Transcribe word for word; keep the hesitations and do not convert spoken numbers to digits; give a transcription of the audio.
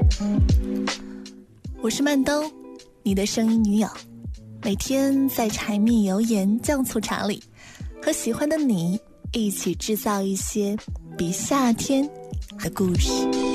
我是曼兜，你的声音女友，每天在柴米油盐酱醋茶里，和喜欢的你一起制造一些比夏天的故事。